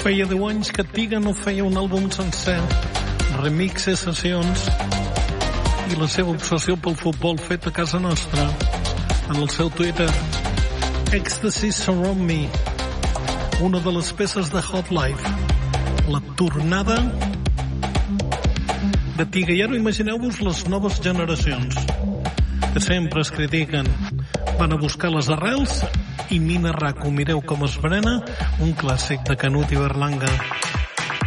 Feia 10 anys que Tiga no feia un àlbum sencer, remixes, sessions i la seva obsessió pel futbol fet a casa nostra. En el seu Twitter, Ecstasy Surround Me, una de les peces de Hot Life, la tornada de Tiga. I ara imagineu-vos les noves generacions, que sempre es critiquen. Van a buscar les arrels i Nina Racco, mireu com es brena un clàssic de Canut i Berlanga.